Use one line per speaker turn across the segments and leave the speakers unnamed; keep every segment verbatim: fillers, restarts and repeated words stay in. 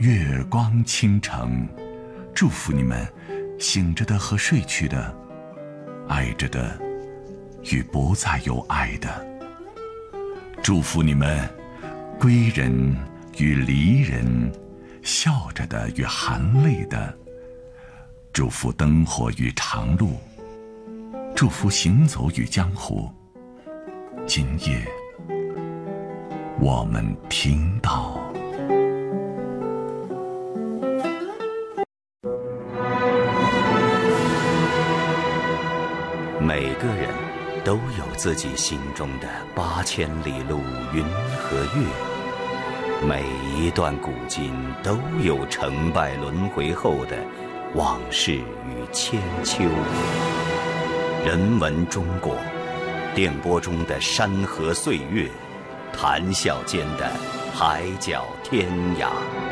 月光倾城，祝福你们醒着的和睡去的，爱着的与不再有爱的，祝福你们归人与离人，笑着的与含泪的，祝福灯火与长路，祝福行走与江湖。今夜我们听到，
每个人都有自己心中的八千里路云和月，每一段古今都有成败轮回后的往事与千秋。人文中国，电波中的山河岁月，谈笑间的海角天涯。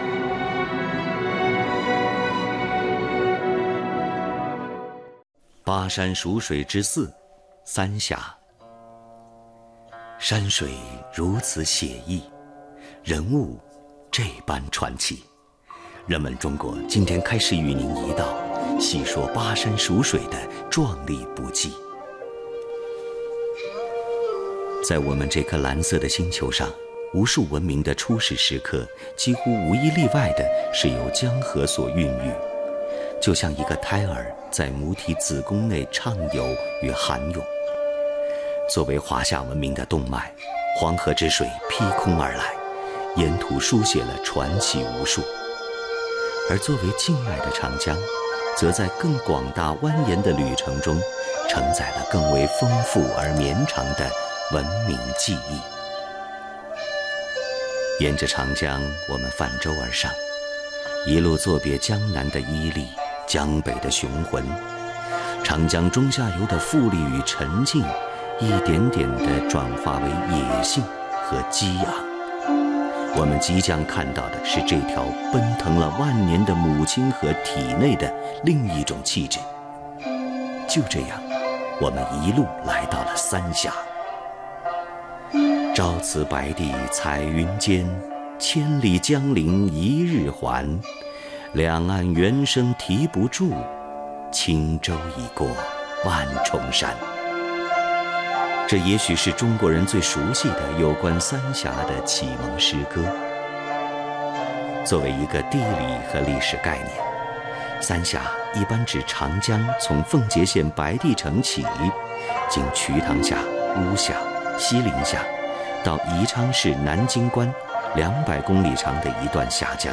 巴山蜀水之四，三峡。山水如此写意，人物这般传奇。人文中国今天开始与您一道细说巴山蜀水的壮丽不羁。在我们这颗蓝色的星球上，无数文明的初始时刻几乎无一例外的是由江河所孕育，就像一个胎儿在母体子宫内畅游与涵涌。作为华夏文明的动脉，黄河之水劈空而来，沿途书写了传奇无数。而作为静脉的长江，则在更广大蜿蜒的旅程中，承载了更为丰富而绵长的文明记忆。沿着长江，我们泛舟而上，一路作别江南的伊利，江北的雄浑，长江中下游的富丽与沉静，一点点地转化为野性和激昂。我们即将看到的是这条奔腾了万年的母亲河体内的另一种气质。就这样，我们一路来到了三峡。朝辞白帝彩云间，千里江陵一日还。两岸猿声啼不住，轻舟已过万重山。这也许是中国人最熟悉的有关三峡的启蒙诗歌。作为一个地理和历史概念，三峡一般指长江从奉节县白帝城起，经瞿塘峡、巫峡、西陵峡，到宜昌市南京关两百公里长的一段峡江。